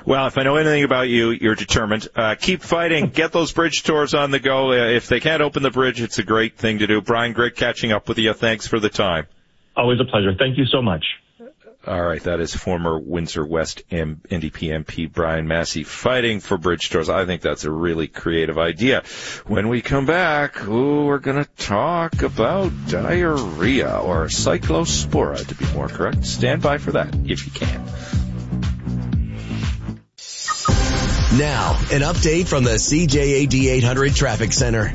Well, if I know anything about you, you're determined. Keep fighting. Get those bridge tours on the go. If they can't open the bridge, it's a great thing to do. Brian, great catching up with you. Thanks for the time. Always a pleasure. Thank you so much. All right, that is former Windsor West NDP MP Brian Massey fighting for bridge tours. I think that's a really creative idea. When we come back, we're going to talk about diarrhea, or cyclospora, to be more correct. Stand by for that, if you can. Now, an update from the CJAD 800 Traffic Center.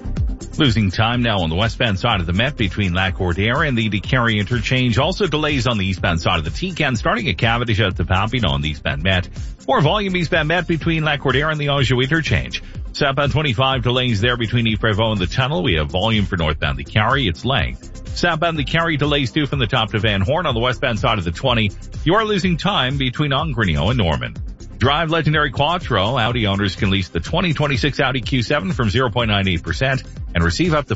Losing time now on the westbound side of the Met between Lac-Cordaire and the DeCarry interchange. Also delays on the eastbound side of the T-Can starting at Cavendish out to Papineau on the eastbound Met. More volume eastbound Met between Lac-Cordaire and the Anjou interchange. Southbound 25 delays there between Yves-Prévost and the tunnel. We have volume for northbound DeCarry. It's length. Southbound DeCarry delays too from the top to Van Horn on the westbound side of the 20. You are losing time between Ongrenio and Norman. Drive Legendary Quattro. Audi owners can lease the 2026 Audi Q7 from 0.98% and receive up to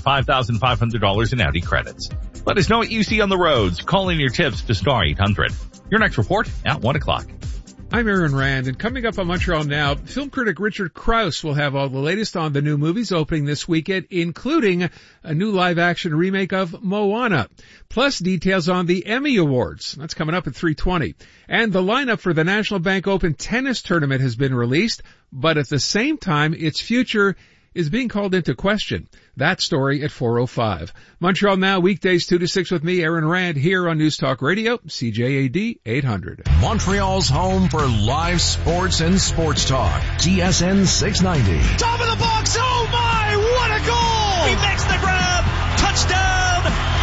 $5,500 in Audi credits. Let us know what you see on the roads. Call in your tips to star 800. Your next report at 1 o'clock. I'm Aaron Rand, and coming up on Montreal Now, film critic Richard Krause will have all the latest on the new movies opening this weekend, including a new live-action remake of Moana, plus details on the Emmy Awards. That's coming up at 3:20. And the lineup for the National Bank Open tennis tournament has been released, but at the same time, its future is being called into question. That story at 4:05. Montreal Now, weekdays 2 to 6 with me, Aaron Rand, here on News Talk Radio, CJAD 800. Montreal's home for live sports and sports talk. TSN 690. Top of the box. Oh my, what a goal! He makes the grab. Touchdown,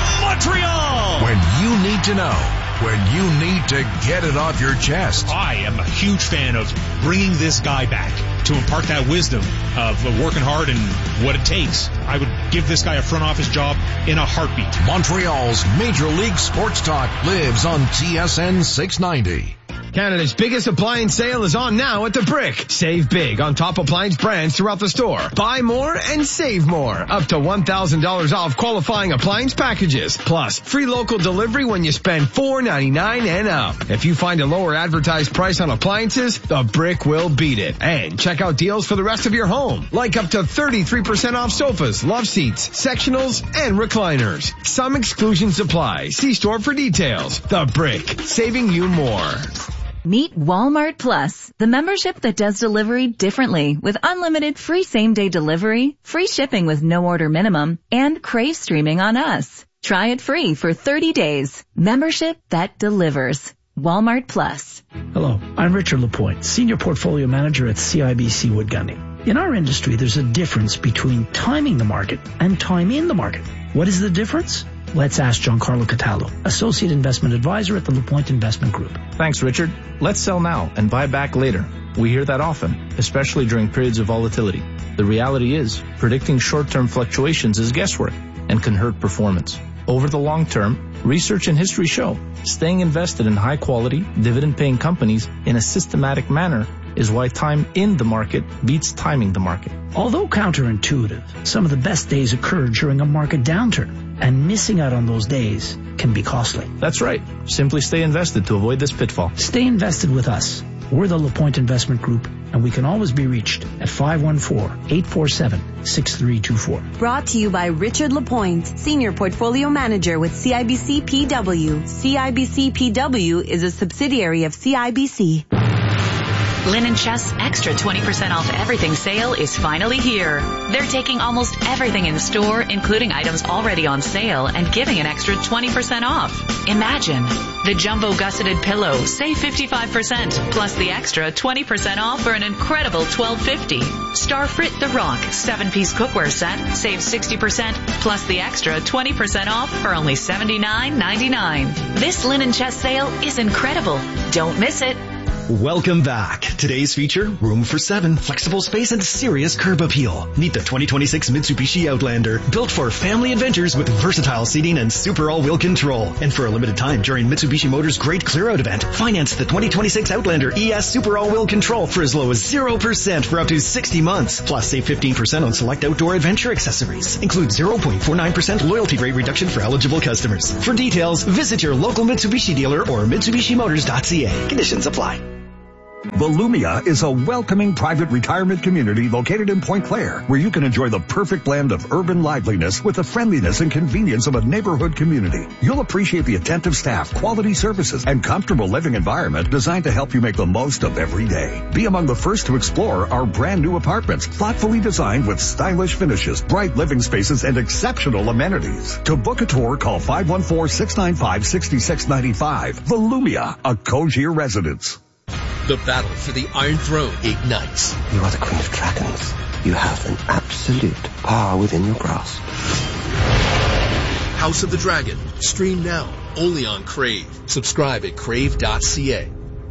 Montreal! When you need to know. When you need to get it off your chest. I am a huge fan of bringing this guy back to impart that wisdom of working hard and what it takes. I would give this guy a front office job in a heartbeat. Montreal's Major League Sports Talk lives on TSN 690. Canada's biggest appliance sale is on now at The Brick. Save big on top appliance brands throughout the store. Buy more and save more. Up to $1,000 off qualifying appliance packages. Plus, free local delivery when you spend $4.99 and up. If you find a lower advertised price on appliances, The Brick will beat it. And check out deals for the rest of your home. Like up to 33% off sofas, love seats, sectionals, and recliners. Some exclusions apply. See store for details. The Brick. Saving you more. Meet Walmart Plus, the membership that does delivery differently with unlimited free same-day delivery, free shipping with no order minimum, and Crave streaming on us. Try it free for 30 days. Membership that delivers. Walmart Plus. Hello, I'm Richard Lapointe, Senior Portfolio Manager at CIBC Wood Gundy. In our industry, there's a difference between timing the market and time in the market. What is the difference? Let's ask Giancarlo Cataldo, Associate Investment Advisor at the LaPointe Investment Group. Thanks, Richard. Let's sell now and buy back later. We hear that often, especially during periods of volatility. The reality is, predicting short-term fluctuations is guesswork and can hurt performance. Over the long term, research and history show staying invested in high-quality, dividend-paying companies in a systematic manner is why time in the market beats timing the market. Although counterintuitive, some of the best days occur during a market downturn, and missing out on those days can be costly. That's right. Simply stay invested to avoid this pitfall. Stay invested with us. We're the LaPointe Investment Group, and we can always be reached at 514-847-6324. Brought to you by Richard Lapointe, Senior Portfolio Manager with CIBC PW. CIBC PW is a subsidiary of CIBC. Linen Chest's extra 20% off everything sale is finally here. They're taking almost everything in store, including items already on sale, and giving an extra 20% off. Imagine the jumbo gusseted pillow, save 55%, plus the extra 20% off for an incredible $12.50. Starfrit The Rock 7-piece cookware set, save 60%, plus the extra 20% off for only $79.99. This Linen Chest sale is incredible. Don't miss it. Welcome back. Today's feature, room for 7, flexible space and serious curb appeal. Meet the 2026 Mitsubishi Outlander, built for family adventures with versatile seating and super all-wheel control. And for a limited time during Mitsubishi Motors' Great Clear-Out event, finance the 2026 Outlander ES Super All-Wheel Control for as low as 0% for up to 60 months. Plus, save 15% on select outdoor adventure accessories. Include 0.49% loyalty rate reduction for eligible customers. For details, visit your local Mitsubishi dealer or MitsubishiMotors.ca. Conditions apply. Volumia is a welcoming private retirement community located in Point Claire, where you can enjoy the perfect blend of urban liveliness with the friendliness and convenience of a neighborhood community. You'll appreciate the attentive staff, quality services, and comfortable living environment designed to help you make the most of every day. Be among the first to explore our brand new apartments, thoughtfully designed with stylish finishes, bright living spaces, and exceptional amenities. To book a tour, call 514-695-6695. Volumia, a Cogir residence. The battle for the Iron Throne ignites. You are the Queen of Dragons. You have an absolute power within your grasp. House of the Dragon. Stream now, only on Crave. Subscribe at crave.ca.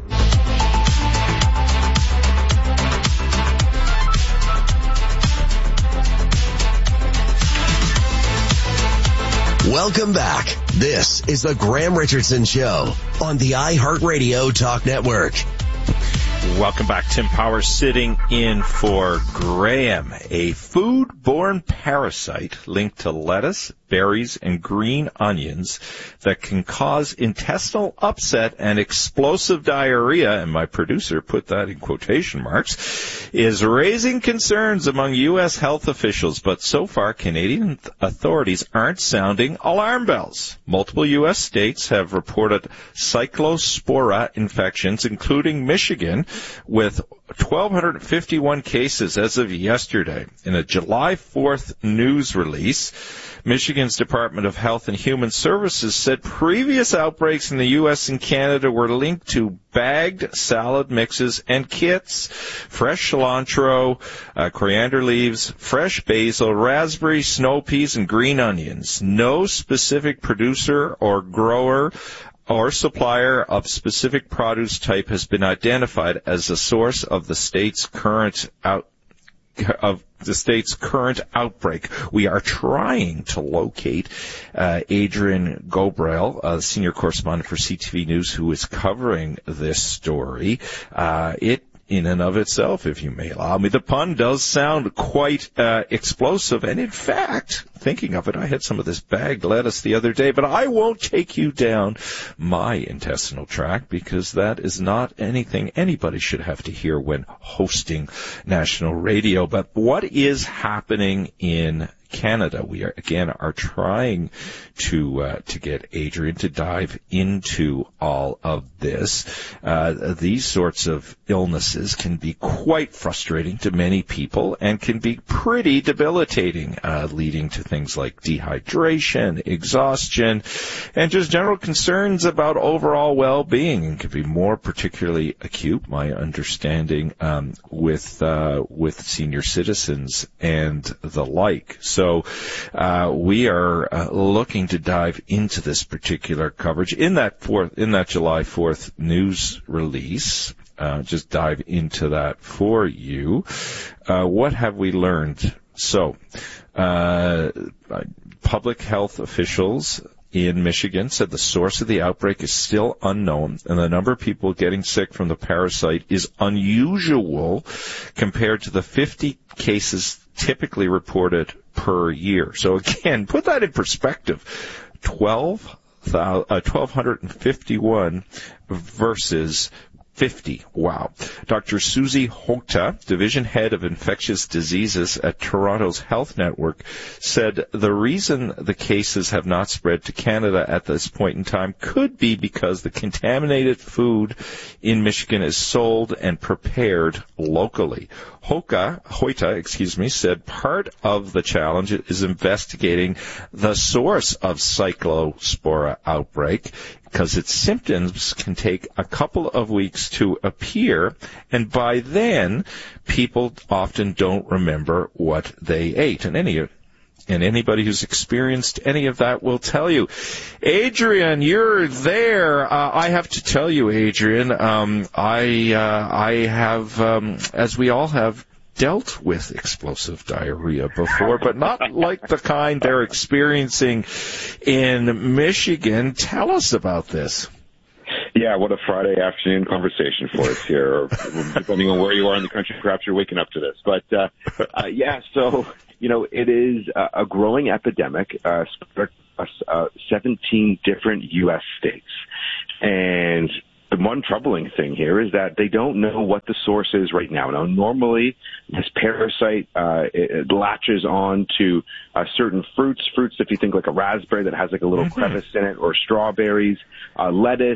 Welcome back. This is the Graham Richardson Show on the iHeartRadio Talk Network. Welcome back. Tim Powers sitting in for Graham. A food-borne parasite linked to lettuce, berries, and green onions that can cause intestinal upset and explosive diarrhea, and my producer put that in quotation marks, is raising concerns among U.S. health officials. But so far, Canadian authorities aren't sounding alarm bells. Multiple U.S. states have reported cyclospora infections, including Michigan, with 1,251 cases as of yesterday. In a July 4th news release, Michigan's Department of Health and Human Services said previous outbreaks in the U.S. and Canada were linked to bagged salad mixes and kits, fresh cilantro, coriander leaves, fresh basil, raspberry, snow peas, and green onions. No specific producer or grower or supplier of specific produce type has been identified as the source of the state's current outbreak. We are trying to locate Adrian Gobrel, the senior correspondent for CTV News, who is covering this story. It in and of itself, if you may allow me, the pun does sound quite explosive. And in fact, thinking of it, I had some of this bagged lettuce the other day, but I won't take you down my intestinal tract because that is not anything anybody should have to hear when hosting national radio. But what is happening in Canada? We are trying to get Adrian to dive into all of this. These sorts of illnesses can be quite frustrating to many people and can be pretty debilitating, leading to things like dehydration, exhaustion, and just general concerns about overall well-being, and can be more particularly acute, my understanding, with senior citizens and the like. So we are looking to dive into this particular coverage in that July 4th news release. Just dive into that for you. What have we learned? So, public health officials in Michigan said the source of the outbreak is still unknown, and the number of people getting sick from the parasite is unusual compared to the 50 cases typically reported per year. So again, put that in perspective. 1,251 versus 50. Wow. Dr. Susie Hota, division head of infectious diseases at Toronto's Health Network, said the reason the cases have not spread to Canada at this point in time could be because the contaminated food in Michigan is sold and prepared locally. Hota, said part of the challenge is investigating the source of cyclospora outbreak, because its symptoms can take a couple of weeks to appear, and by then, people often don't remember what they ate. And anybody who's experienced any of that will tell you. Adrian, you're there. I have to tell you, Adrian, I have, as we all have, dealt with explosive diarrhea before, but not like the kind they're experiencing in Michigan. Tell us about this. Yeah, what a Friday afternoon conversation for us here. Depending on where you are in the country, perhaps you're waking up to this. But, so, it is a growing epidemic, 17 different U.S. states. And one troubling thing here is that they don't know what the source is right now. Now, normally, this parasite it latches on to certain fruits, if you think like a raspberry that has like a little crevice in it, or strawberries, lettuce,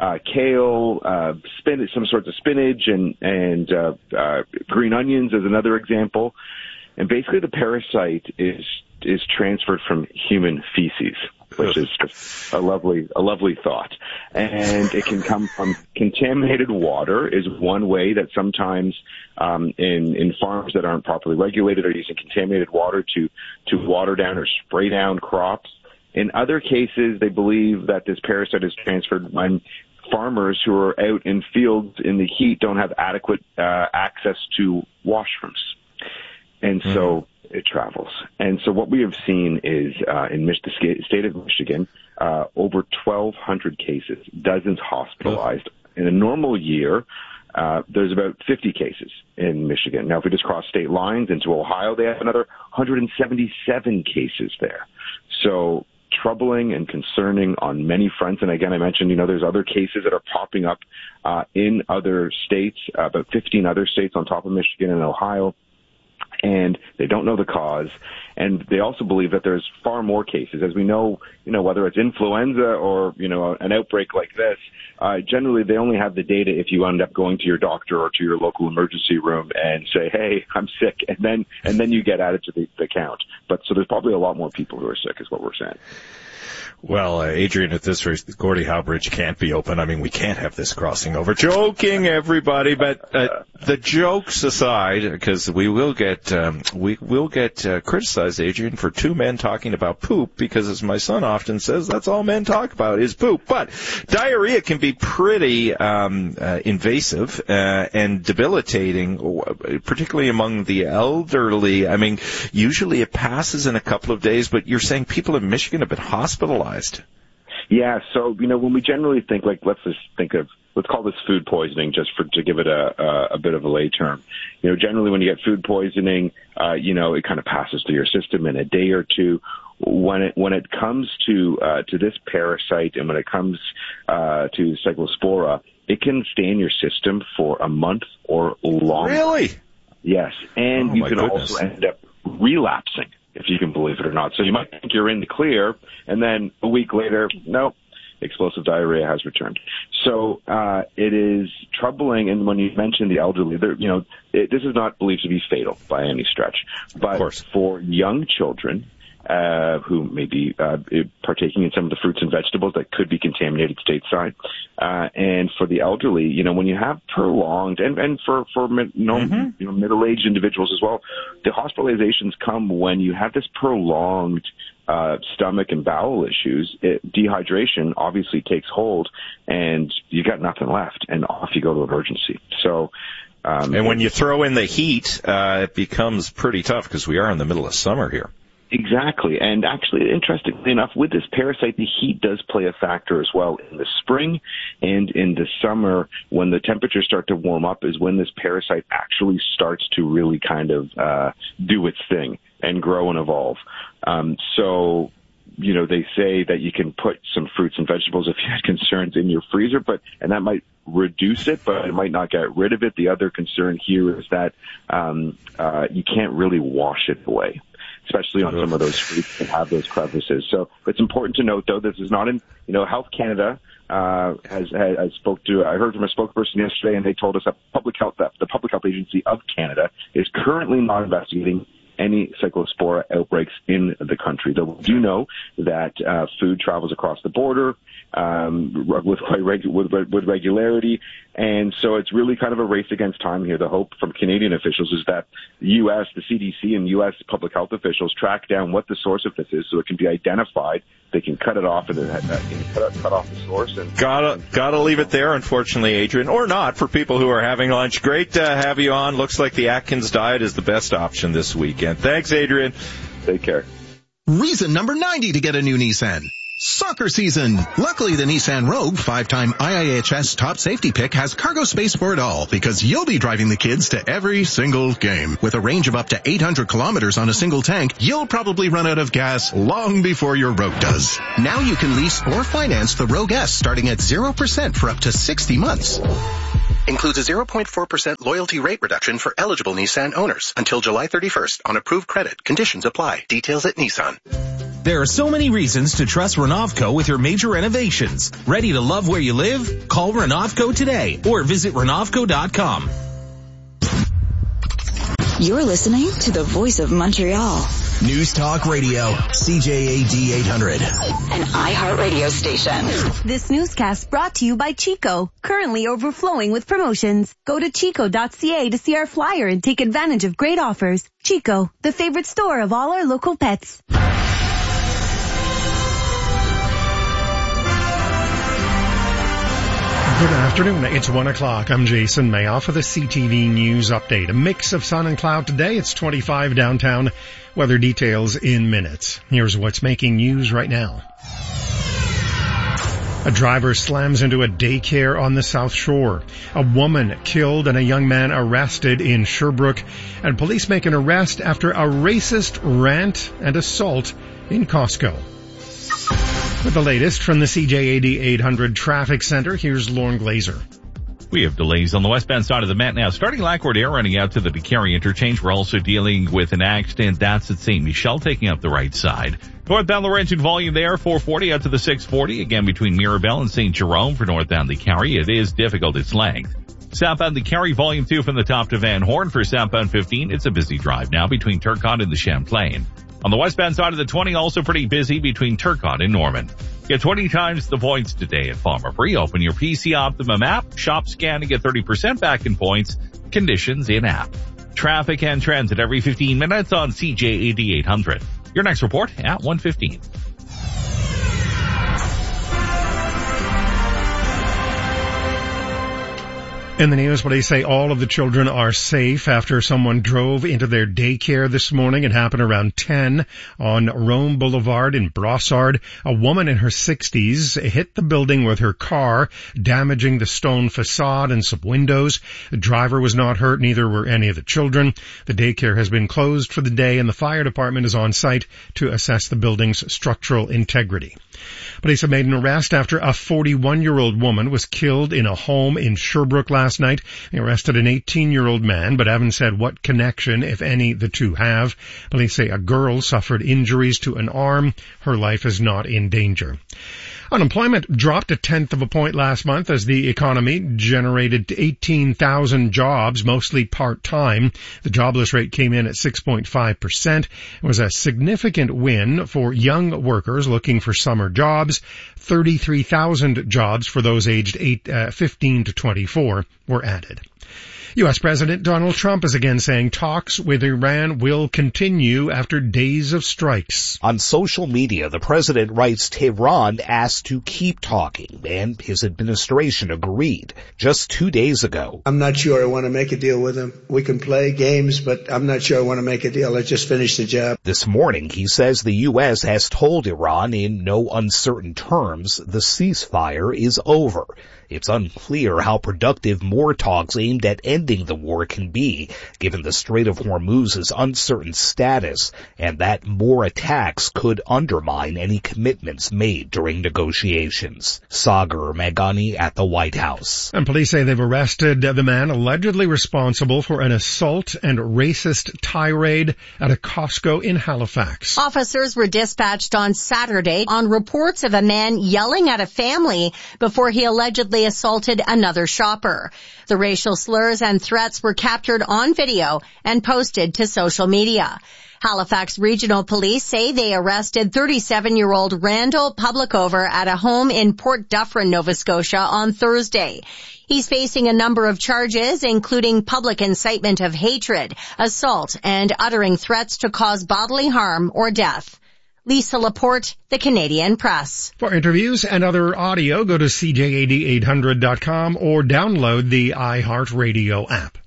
kale, spinach, some sorts of spinach, and green onions is another example. And basically the parasite is transferred from human feces, which is just a lovely thought. And it can come from contaminated water is one way that sometimes in farms that aren't properly regulated are using contaminated water to water down or spray down crops. In other cases, they believe that this parasite is transferred when farmers who are out in fields in the heat don't have adequate access to washrooms. And so it travels. And so what we have seen is in the state of Michigan, over 1,200 cases, dozens hospitalized. In a normal year, there's about 50 cases in Michigan. Now, if we just cross state lines into Ohio, they have another 177 cases there. So troubling and concerning on many fronts. And again, I mentioned, there's other cases that are popping up in other states, about 15 other states on top of Michigan and Ohio. And they don't know the cause. And they also believe that there's far more cases. As we know, whether it's influenza or, an outbreak like this, generally they only have the data if you end up going to your doctor or to your local emergency room and say, hey, I'm sick. And then you get added to the count. But so there's probably a lot more people who are sick is what we're saying. Well, Adrian, at this rate, Gordie Howe Bridge can't be open. I mean, we can't have this crossing over. Joking, everybody, but the jokes aside, because we will get criticized, Adrian, for two men talking about poop, because as my son often says, that's all men talk about is poop. But diarrhea can be pretty invasive and debilitating, particularly among the elderly. I mean, usually it passes in a couple of days, but you're saying people in Michigan have been hospitalized. Yeah, so, when we generally think, let's call this food poisoning just to give it a bit of a lay term. Generally when you get food poisoning, it kind of passes through your system in a day or two. When it comes to this parasite and when it comes to Cyclospora, it can stay in your system for a month or longer. Really? Yes, and you can also end up relapsing, if you can believe it or not. So you might think you're in the clear, and then a week later, nope, explosive diarrhea has returned. So it is troubling. And when you mention the elderly, this is not believed to be fatal by any stretch. But for young children who may be partaking in some of the fruits and vegetables that could be contaminated stateside, and for the elderly, when you have prolonged, and for middle-aged individuals as well, the hospitalizations come when you have this prolonged stomach and bowel issues. Dehydration obviously takes hold, and you got nothing left, and off you go to emergency. So. And when you throw in the heat, it becomes pretty tough because we are in the middle of summer here. Exactly. And actually, interestingly enough, with this parasite, the heat does play a factor as well. In the spring and in the summer, when the temperatures start to warm up, is when this parasite actually starts to really kind of do its thing and grow and evolve. So, they say that you can put some fruits and vegetables if you had concerns in your freezer, and that might reduce it, but it might not get rid of it. The other concern here is that you can't really wash it away, especially on some of those fruits that have those crevices. So it's important to note, though, this is not in, Health Canada I heard from a spokesperson yesterday, and they told us that the Public Health Agency of Canada is currently not investigating any Cyclospora outbreaks in the country. Though we do know that food travels across the border with regularity, and so it's really kind of a race against time here. The hope from Canadian officials is that the CDC and U.S. public health officials track down what the source of this is, so it can be identified. They can cut it off and cut off the source. And gotta leave it there, unfortunately, Adrian, or not for people who are having lunch. Great to have you on. Looks like the Atkins diet is the best option this weekend. Thanks, Adrian. Take care. Reason number 90 to get a new Nissan. Soccer season. Luckily, the Nissan Rogue 5-time IIHS top safety pick has cargo space for it all because you'll be driving the kids to every single game. With a range of up to 800 kilometers on a single tank, you'll probably run out of gas long before your Rogue does. Now you can lease or finance the Rogue S starting at 0% for up to 60 months. Includes a 0.4% loyalty rate reduction for eligible Nissan owners until July 31st on approved credit. Conditions apply. Details at Nissan. There are so many reasons to trust Renovco with your major renovations. Ready to love where you live? Call Renovco today or visit Renovco.com. You're listening to the Voice of Montreal. News Talk Radio, CJAD 800. An iHeartRadio station. This newscast brought to you by Chico, currently overflowing with promotions. Go to chico.ca to see our flyer and take advantage of great offers. Chico, the favorite store of all our local pets. Good afternoon. It's 1 o'clock. I'm Jason Mayoff for the CTV News Update. A mix of sun and cloud today. It's 25 downtown. Weather details in minutes. Here's what's making news right now. A driver slams into a daycare on the South Shore. A woman killed and a young man arrested in Sherbrooke. And police make an arrest after a racist rant and assault in Costco. With the latest from the CJAD 800 Traffic Center, here's Lauren Glazer. We have delays on the westbound side of the Met now. Starting Lac-Cordaire running out to the DeCarry interchange. We're also dealing with an accident. That's at St. Michel taking up the right side. Northbound Laurentian volume there, 440 out to the 640. Again, between Mirabel and St. Jerome for northbound DeCarry. It is difficult. Its length. Southbound DeCarry volume 2 from the top to Van Horn for southbound 15. It's a busy drive now between Turcotte and the Champlain. On the westbound side of the 20, also pretty busy between Turcotte and Norman. Get 20 times the points today at Farmer Free. Open your PC Optimum app, shop, scan, and get 30% back in points. Conditions in app. Traffic and transit every 15 minutes on CJAD 800. Your next report at 1:15. In the news, police say all of the children are safe after someone drove into their daycare this morning. It happened around 10 on Rome Boulevard in Brossard. A woman in her 60s hit the building with her car, damaging the stone facade and some windows. The driver was not hurt, neither were any of the children. The daycare has been closed for the day, and the fire department is on site to assess the building's structural integrity. Police have made an arrest after a 41-year-old woman was killed in a home in Sherbrooke last night. They arrested an 18-year-old man, but haven't said what connection, if any, the two have. Police say a girl suffered injuries to an arm. Her life is not in danger. Unemployment dropped 1/10 of a point last month as the economy generated 18,000 jobs, mostly part-time. The jobless rate came in at 6.5%. It was a significant win for young workers looking for summer jobs. 33,000 jobs for those aged 15 to 24 were added. U.S. President Donald Trump is again saying talks with Iran will continue after days of strikes. On social media, the president writes Tehran asked to keep talking, and his administration agreed just 2 days ago. I'm not sure I want to make a deal with him. We can play games, but I'm not sure I want to make a deal. Let's just finish the job. This morning, he says the U.S. has told Iran in no uncertain terms the ceasefire is over. It's unclear how productive more talks aimed at ending the war can be, given the Strait of Hormuz's uncertain status, and that more attacks could undermine any commitments made during negotiations. Sagar Meghani at the White House. And police say they've arrested the man allegedly responsible for an assault and racist tirade at a Costco in Halifax. Officers were dispatched on Saturday on reports of a man yelling at a family before he allegedly assaulted another shopper. The racial slurs and threats were captured on video and posted to social media. Halifax Regional Police say they arrested 37-year-old Randall Publicover at a home in Port Dufferin, Nova Scotia on Thursday. He's facing a number of charges, including public incitement of hatred, assault, and uttering threats to cause bodily harm or death. Lisa Laporte, The Canadian Press. For interviews and other audio, go to CJAD800.com or download the iHeartRadio app.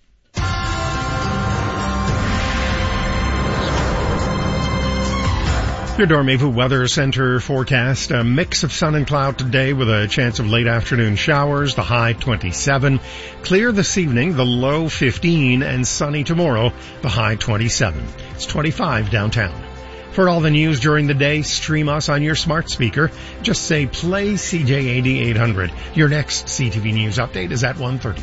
Your Dormevu Weather Center forecast, a mix of sun and cloud today with a chance of late afternoon showers, the high 27. Clear this evening, the low 15, and sunny tomorrow, the high 27. It's 25 downtown. For all the news during the day, stream us on your smart speaker. Just say play CJAD 800. Your next CTV News update is at 1:30.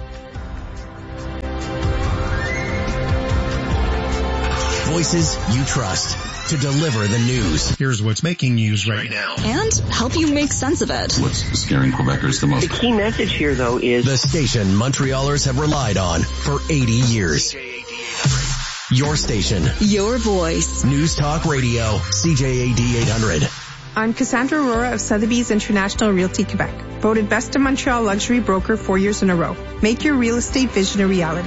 Voices you trust to deliver the news. Here's what's making news right now. And help you make sense of it. What's scaring Quebecers the most? The key message here, though, is the station Montrealers have relied on for 80 years. Your station. Your voice. News Talk Radio, CJAD 800. I'm Cassandra Aurora of Sotheby's International Realty Quebec. Voted Best in Montreal Luxury Broker 4 years in a row. Make your real estate vision a reality.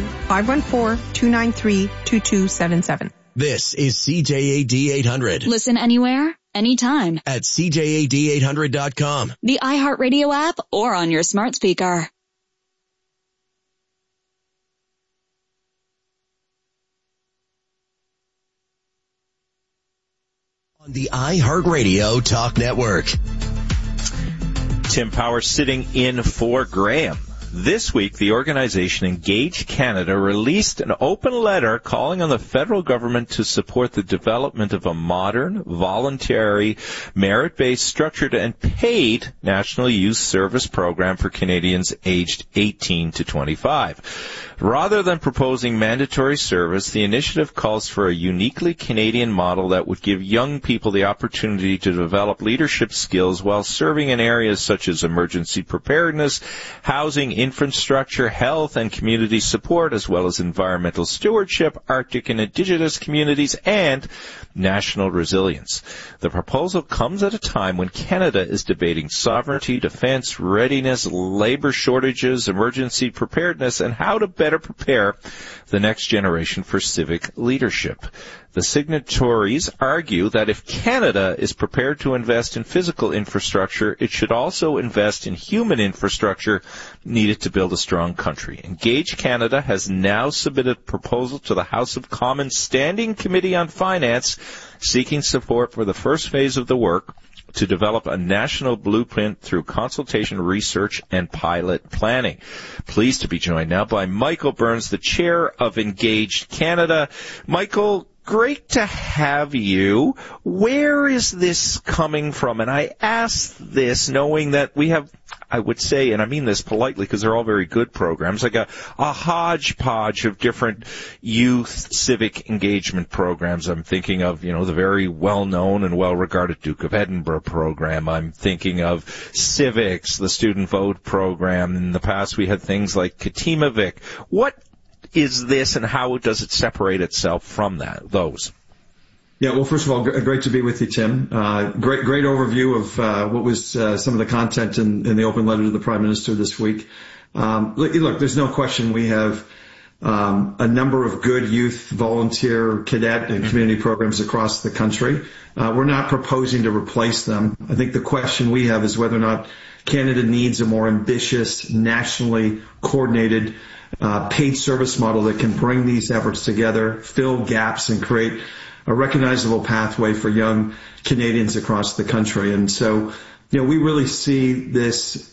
514-293-2277. This is CJAD 800. Listen anywhere, anytime. At CJAD800.com. The iHeartRadio app or on your smart speaker. On the iHeartRadio Talk Network. Tim Power sitting in for Graham. This week, the organization Engage Canada released an open letter calling on the federal government to support the development of a modern, voluntary, merit-based, structured, and paid National Youth Service program for Canadians aged 18 to 25. Rather than proposing mandatory service, the initiative calls for a uniquely Canadian model that would give young people the opportunity to develop leadership skills while serving in areas such as emergency preparedness, housing, infrastructure, health, and community support, as well as environmental stewardship, Arctic and Indigenous communities, and national resilience. The proposal comes at a time when Canada is debating sovereignty, defense, readiness, labor shortages, emergency preparedness, and how to better prepare the next generation for civic leadership. The signatories argue that if Canada is prepared to invest in physical infrastructure, it should also invest in human infrastructure needed to build a strong country. Engage Canada has now submitted a proposal to the House of Commons Standing Committee on Finance, seeking support for the first phase of the work to develop a national blueprint through consultation, research, and pilot planning. Pleased to be joined now by Michael Burns, the chair of Engage Canada. Michael, great to have you. Where is this coming from? And I ask this knowing that we have, I would say, and I mean this politely because they're all very good programs, like a hodgepodge of different youth civic engagement programs. I'm thinking of, the very well-known and well-regarded Duke of Edinburgh program. I'm thinking of civics, the student vote program. In the past, we had things like Katimavik. What is this, and how does it separate itself from those? Yeah, well, first of all, great to be with you, Tim. Great overview of what was some of the content in the open letter to the Prime Minister this week. Look, there's no question we have a number of good youth, volunteer, cadet, and community programs across the country. We're not proposing to replace them. I think the question we have is whether or not Canada needs a more ambitious, nationally coordinated paid service model that can bring these efforts together, fill gaps, and create a recognizable pathway for young Canadians across the country. And so, we really see this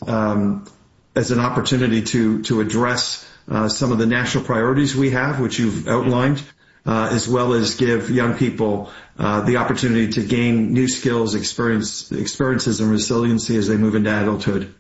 as an opportunity to address some of the national priorities we have, which you've outlined, as well as give young people the opportunity to gain new skills, experiences, and resiliency as they move into adulthood.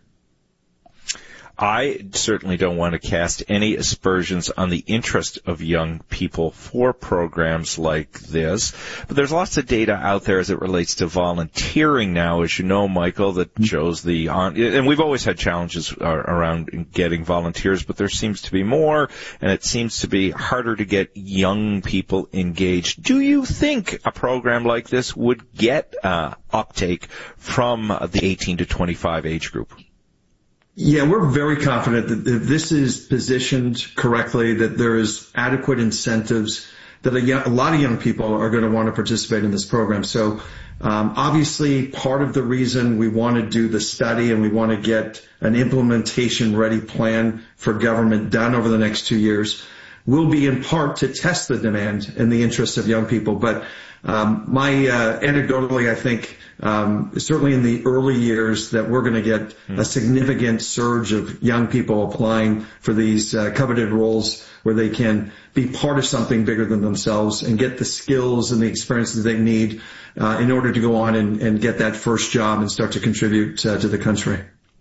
I certainly don't want to cast any aspersions on the interest of young people for programs like this, but there's lots of data out there as it relates to volunteering now, as you know, Michael, that shows and we've always had challenges around getting volunteers, but there seems to be more, and it seems to be harder to get young people engaged. Do you think a program like this would get uptake from the 18 to 25 age group? Yeah, we're very confident that if this is positioned correctly, that there is adequate incentives, that a lot of young people are going to want to participate in this program. So obviously, part of the reason we want to do the study and we want to get an implementation-ready plan for government done over the next 2 years will be in part to test the demand and the interests of young people. But anecdotally, I think certainly in the early years that we're going to get a significant surge of young people applying for these coveted roles where they can be part of something bigger than themselves and get the skills and the experiences they need in order to go on and get that first job and start to contribute to the country.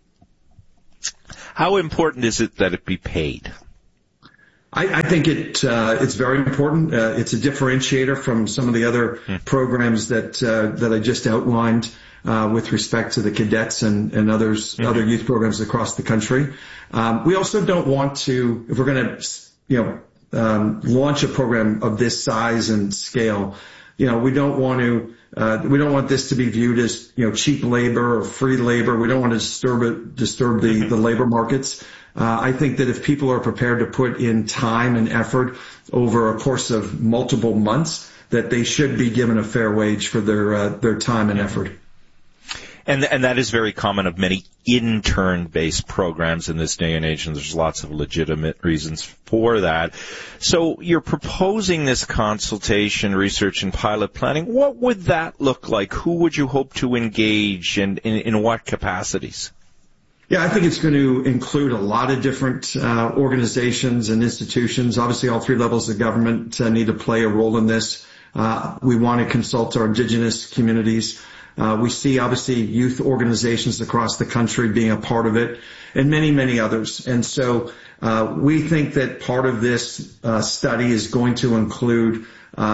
How important is it that it be paid? I think it's very important. It's a differentiator from some of the other programs that I just outlined with respect to the cadets and other youth programs across the country. We also don't want to, if we're going to launch a program of this size and scale, we don't want this to be viewed as cheap labor or free labor. We don't want to disturb the labor markets. I think that if people are prepared to put in time and effort over a course of multiple months, that they should be given a fair wage for their time and effort. And that is very common of many intern-based programs in this day and age, and there's lots of legitimate reasons for that. So you're proposing this consultation, research, and pilot planning. What would that look like? Who would you hope to engage, and in what capacities? Yeah, I think it's going to include a lot of different organizations and institutions. Obviously, all three levels of government need to play a role in this. We want to consult our Indigenous communities. We see, obviously, youth organizations across the country being a part of it, and many, many others. And so we think that part of this study is going to include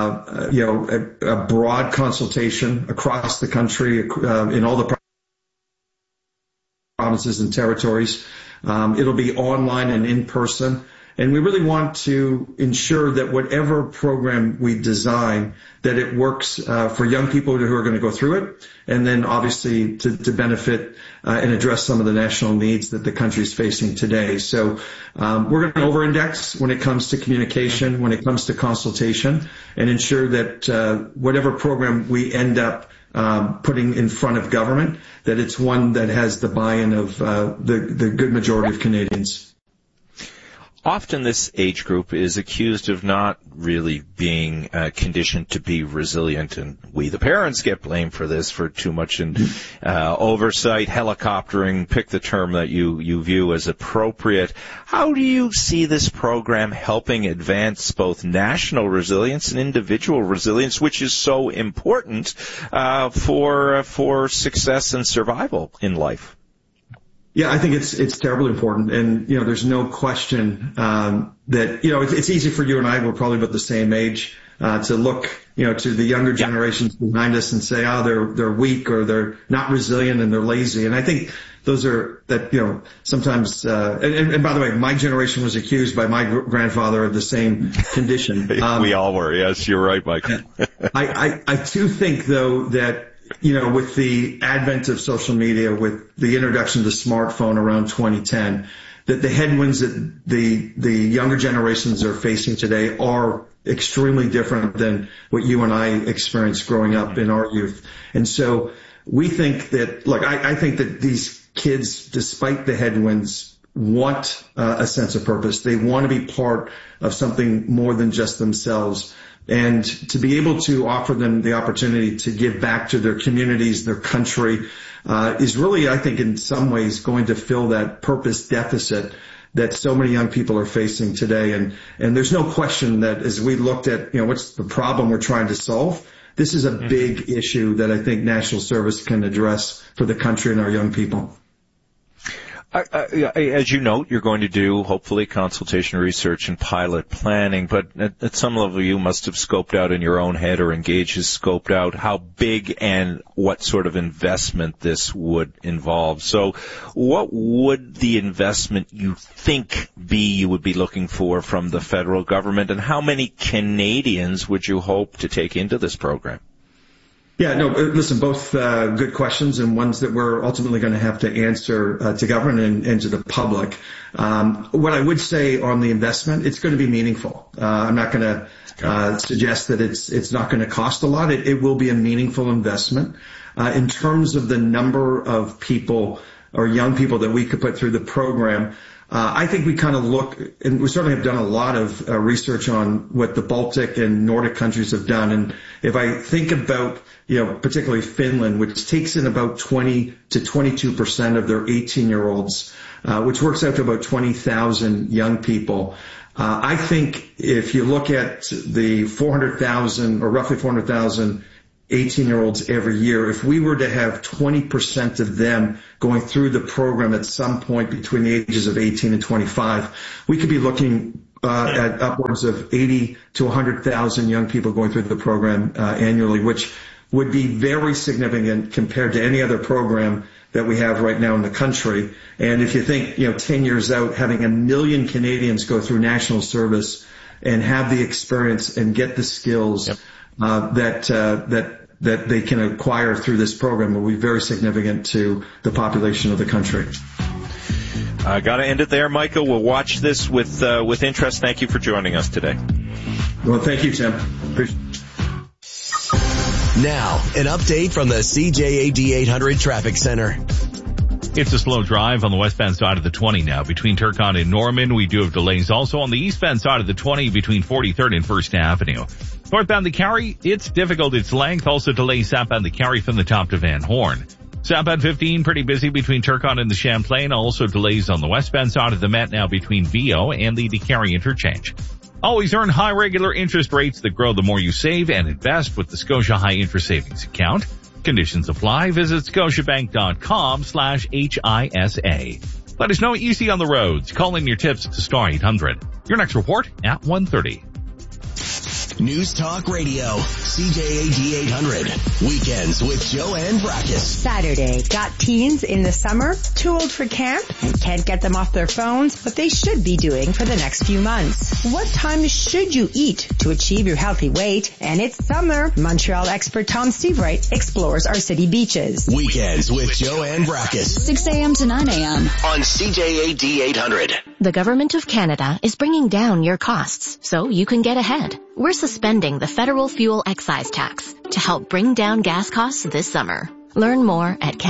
a broad consultation across the country in all the provinces and territories. It'll be online and in person. And we really want to ensure that whatever program we design, that it works for young people who are going to go through it, and then obviously to benefit and address some of the national needs that the country is facing today. So we're going to over-index when it comes to communication, when it comes to consultation, and ensure that whatever program we end up putting in front of government, that it's one that has the buy-in of the good majority of Canadians. Often this age group is accused of not really being conditioned to be resilient, and we, the parents, get blamed for this, for too much oversight, helicoptering, pick the term that you view as appropriate. How do you see this program helping advance both national resilience and individual resilience, which is so important for success and survival in life? Yeah, I think it's terribly important, and there's no question that it's easy for you and I, we're probably about the same age, to look to the younger generations behind us and say, they're weak, or they're not resilient, and they're lazy. And I think those are that sometimes. And by the way, my generation was accused by my grandfather of the same condition. We all were. Yes, you're right, Michael. I too think though that, with the advent of social media, with the introduction of the smartphone around 2010, that the headwinds that the younger generations are facing today are extremely different than what you and I experienced growing up in our youth. And so we think that, I think that these kids, despite the headwinds, want a sense of purpose. They want to be part of something more than just themselves. And to be able to offer them the opportunity to give back to their communities, their country, is really, I think, in some ways going to fill that purpose deficit that so many young people are facing today. And there's no question that as we looked at, what's the problem we're trying to solve, this is a big issue that I think National Service can address for the country and our young people. As you note, you're going to do, hopefully, consultation, research, and pilot planning, but at some level you must have scoped out in your own head, or Engage has scoped out how big and what sort of investment this would involve. So what would the investment you think you would be looking for from the federal government, and how many Canadians would you hope to take into this program? Yeah, no, listen, both good questions, and ones that we're ultimately going to have to answer to government and to the public. What I would say on the investment, it's going to be meaningful. I'm not going to suggest that it's not going to cost a lot. It will be a meaningful investment. In terms of the number of people or young people that we could put through the program, I think we kind of look, and we certainly have done a lot of research on what the Baltic and Nordic countries have done. And if I think about, particularly Finland, which takes in about 20 to 22% of their 18-year-olds, which works out to about 20,000 young people. I think if you look at the 400,000 or roughly 400,000 18-year-olds every year, if we were to have 20% of them going through the program at some point between the ages of 18 and 25, we could be looking at upwards of 80 to 100,000 young people going through the program annually, which would be very significant compared to any other program that we have right now in the country. And if you think, 10 years out, having 1 million Canadians go through national service and have the experience and get the skills that they can acquire through this program will be very significant to the population of the country. Got to end it there, Michael. We'll watch this with interest. Thank you for joining us today. Well, thank you, Tim. Now, an update from the CJAD 800 Traffic Center. It's a slow drive on the westbound side of the 20 now between Turcotte and Norman. We do have delays also on the eastbound side of the 20 between 43rd and 1st Avenue. Northbound the Carry, it's difficult. Its length also delays southbound the Carry from the top to Van Horn. Southbound 15, pretty busy between Turcotte and the Champlain. Also delays on the westbound side of the Met now between VO and the DeCarry interchange. Always earn high regular interest rates that grow the more you save and invest with the Scotia High Interest Savings Account. Conditions apply. Visit scotiabank.com/HISA. Let us know what you see on the roads. Call in your tips to star 800. Your next report at 1:30. News Talk Radio, CJAD 800. Weekends with Joanne Brakis. Saturday. Got teens in the summer, too old for camp, and can't get them off their phones, but they should be doing for the next few months. What time should you eat to achieve your healthy weight? And it's summer. Montreal expert Tom Seavright explores our city beaches. Weekends with Joanne Brakis. 6 a.m. to 9 a.m. on CJAD 800. The Government of Canada is bringing down your costs so you can get ahead. We're suspending the federal fuel excise tax to help bring down gas costs this summer. Learn more at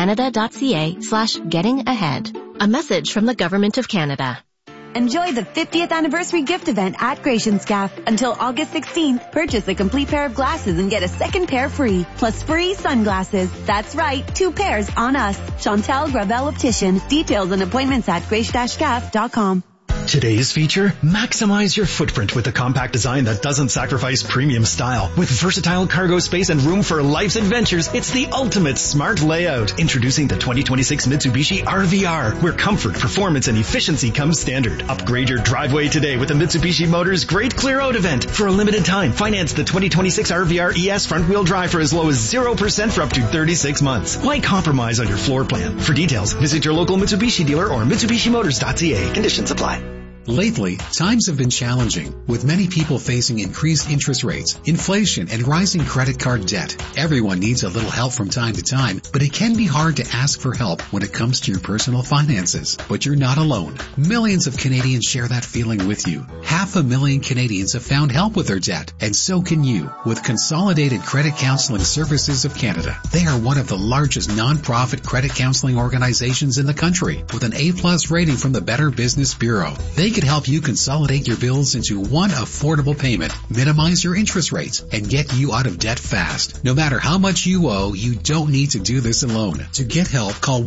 canada.ca/gettingahead. A message from the Government of Canada. Enjoy the 50th anniversary gift event at Gracian Scaff. Until August 16th, purchase a complete pair of glasses and get a second pair free, plus free sunglasses. That's right, 2 pairs on us. Chantal Gravel Optician. Details and appointments at grace-scaff.com. Today's feature, maximize your footprint with a compact design that doesn't sacrifice premium style. With versatile cargo space and room for life's adventures, it's the ultimate smart layout. Introducing the 2026 Mitsubishi RVR, where comfort, performance, and efficiency come standard. Upgrade your driveway today with the Mitsubishi Motors Great Clear Out event. For a limited time, finance the 2026 RVR ES front-wheel drive for as low as 0% for up to 36 months. Why compromise on your floor plan? For details, visit your local Mitsubishi dealer or MitsubishiMotors.ca. Conditions apply. Lately, times have been challenging, with many people facing increased interest rates, inflation, and rising credit card debt. Everyone needs a little help from time to time, but it can be hard to ask for help when it comes to your personal finances. But you're not alone. Millions of Canadians share that feeling with you. 500,000 Canadians have found help with their debt, and so can you with Consolidated Credit Counseling Services of Canada. They are one of the largest non-profit credit counseling organizations in the country, with an A+ rating from the Better Business Bureau. They could help you consolidate your bills into one affordable payment, minimize your interest rates, and get you out of debt fast. No matter how much you owe, you don't need to do this alone. To get help, call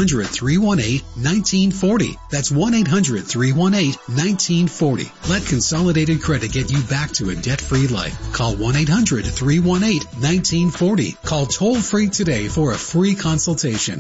1-800-318-1940. That's 1-800-318-1940. Let Consolidated Credit get you back to a debt-free life. Call 1-800-318-1940. Call toll-free today for a free consultation.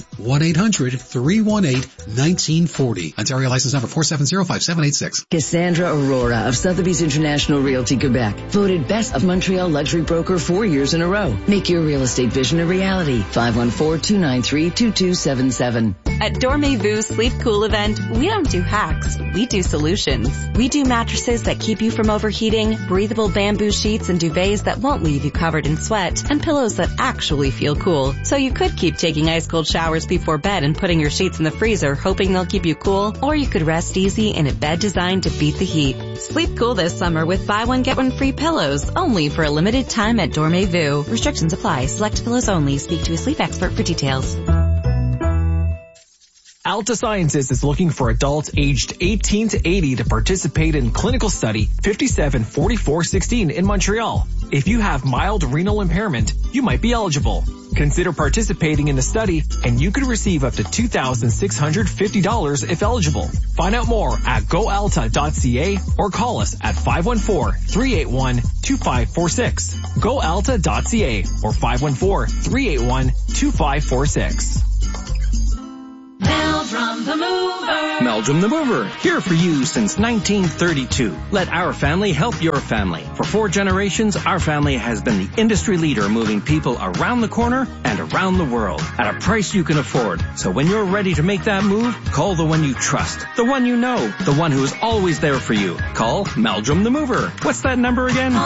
1-800-318-1940. Ontario license number 4705786. Cassandra Aurora of Sotheby's International Realty Quebec, voted Best of Montreal Luxury Broker 4 years in a row. Make your real estate vision a reality. 514-293-2277. At Dormez-Vu's Sleep Cool event, we don't do hacks, we do solutions. We do mattresses that keep you from overheating, breathable bamboo sheets and duvets that won't leave you covered in sweat, and pillows that actually feel cool. So you could keep taking ice cold showers before bed and putting your sheets in the freezer hoping they'll keep you cool, or you could rest easy in a bed designed to beat the heat. Sleep cool this summer with buy one get one free pillows, only for a limited time at Dormez-Vu. Restrictions apply. Select pillows only. Speak to a sleep expert for details. Alta Sciences is looking for adults aged 18 to 80 to participate in clinical study 574416 in Montreal. If you have mild renal impairment, you might be eligible. Consider participating in the study and you could receive up to $2,650 if eligible. Find out more at goalta.ca or call us at 514-381-2546. goalta.ca or 514-381-2546. Meldrum the Mover. Meldrum the Mover, here for you since 1932. Let our family help your family. For 4 generations, our family has been the industry leader moving people around the corner and around the world at a price you can afford. So when you're ready to make that move, call the one you trust, the one you know, the one who is always there for you. Call Meldrum the Mover. What's that number again? Call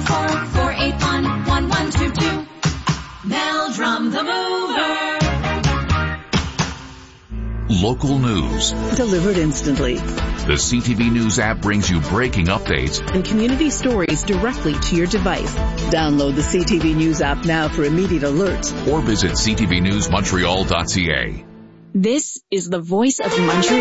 514-481-1122. Meldrum the Mover. Local news. Delivered instantly. The CTV News app brings you breaking updates and community stories directly to your device. Download the CTV News app now for immediate alerts. Or visit ctvnewsmontreal.ca. This is the voice of Montreal.